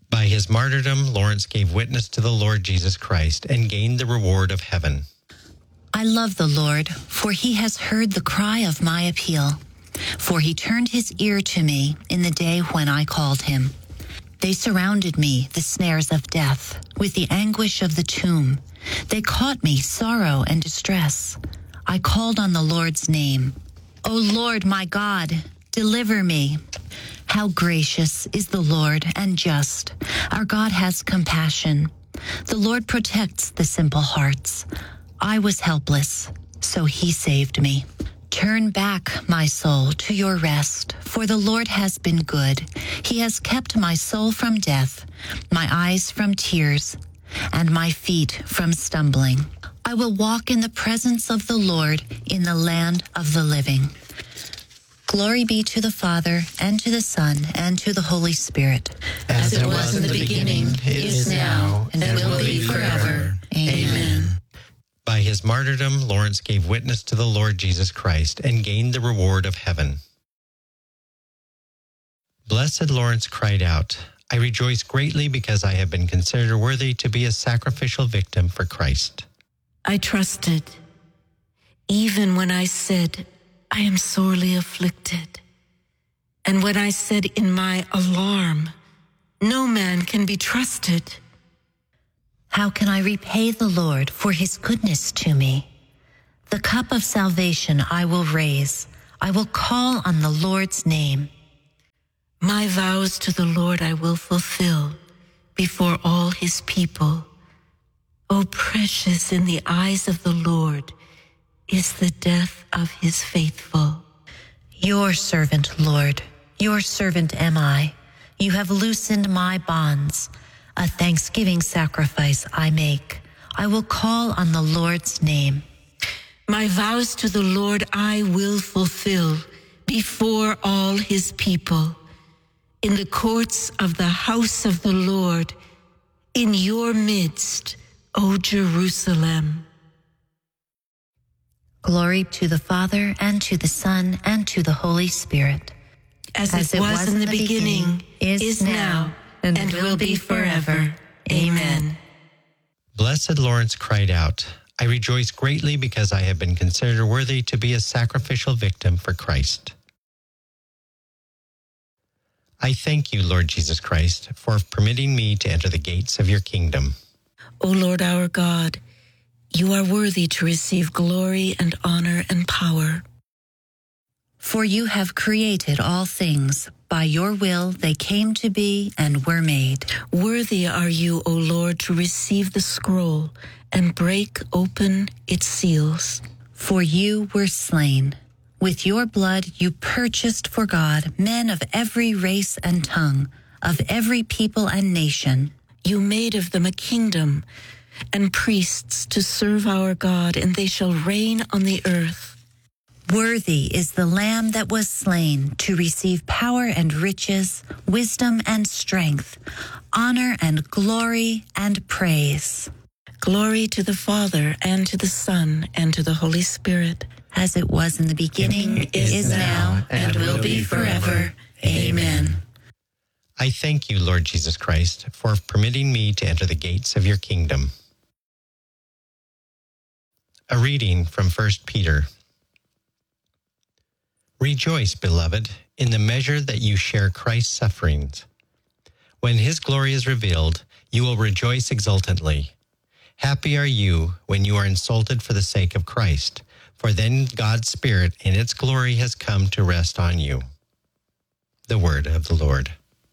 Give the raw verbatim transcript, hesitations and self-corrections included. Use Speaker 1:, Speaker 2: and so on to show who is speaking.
Speaker 1: By his martyrdom, Lawrence gave witness to the Lord Jesus Christ and gained the reward of heaven.
Speaker 2: I love the Lord, for he has heard the cry of my appeal. For he turned his ear to me in the day when I called him. They surrounded me, the snares of death, with the anguish of the tomb. They caught me, sorrow and distress. I called on the Lord's name. O Lord, my God, deliver me. How gracious is the Lord and just. Our God has compassion. The Lord protects the simple hearts. I was helpless, so he saved me. Turn back, my soul, to your rest, for the Lord has been good. He has kept my soul from death, my eyes from tears, and my feet from stumbling. I will walk in the presence of the Lord in the land of the living. Glory be to the Father, and to the Son, and to the Holy Spirit.
Speaker 3: As, As it was, was in the beginning, beginning is now, and, and will be forever. Amen.
Speaker 1: By his martyrdom, Lawrence gave witness to the Lord Jesus Christ and gained the reward of heaven. Blessed Lawrence cried out, I rejoice greatly because I have been considered worthy to be a sacrificial victim for Christ.
Speaker 4: I trusted, even when I said, I am sorely afflicted. And when I said in my alarm, no man can be trusted.
Speaker 2: How can I repay the Lord for his goodness to me? The cup of salvation I will raise. I will call on the Lord's name.
Speaker 4: My vows to the Lord I will fulfill before all his people. O precious in the eyes of the Lord is the death of his faithful.
Speaker 2: Your servant, Lord, your servant am I. You have loosened my bonds. A thanksgiving sacrifice I make. I will call on the Lord's name.
Speaker 4: My vows to the Lord I will fulfill before all his people. In the courts of the house of the Lord, in your midst, O Jerusalem.
Speaker 2: Glory to the Father, and to the Son, and to the Holy Spirit.
Speaker 4: As, As it, it was, was in the, the beginning, beginning is, is now, and, and will be forever. Amen.
Speaker 1: Blessed Lawrence cried out, I rejoice greatly because I have been considered worthy to be a sacrificial victim for Christ. I thank you, Lord Jesus Christ, for permitting me to enter the gates of your kingdom.
Speaker 4: O Lord our God, you are worthy to receive glory and honor and power.
Speaker 2: For you have created all things. By your will they came to be and were made.
Speaker 4: Worthy are you, O Lord, to receive the scroll and break open its seals.
Speaker 2: For you were slain. With your blood you purchased for God men of every race and tongue, of every people and nation.
Speaker 4: You made of them a kingdom and priests to serve our God, and they shall reign on the earth.
Speaker 2: Worthy is the Lamb that was slain to receive power and riches, wisdom and strength, honor and glory and praise.
Speaker 4: Glory to the Father, and to the Son, and to the Holy Spirit.
Speaker 2: As it was in the beginning,
Speaker 3: is,
Speaker 2: is now, and, and will be forever. Amen.
Speaker 1: I thank you, Lord Jesus Christ, for permitting me to enter the gates of your kingdom. A reading from First Peter. Rejoice, beloved, in the measure that you share Christ's sufferings. When his glory is revealed, you will rejoice exultantly. Happy are you when you are insulted for the sake of Christ, for then God's Spirit in its glory has come to rest on you. The word of the Lord.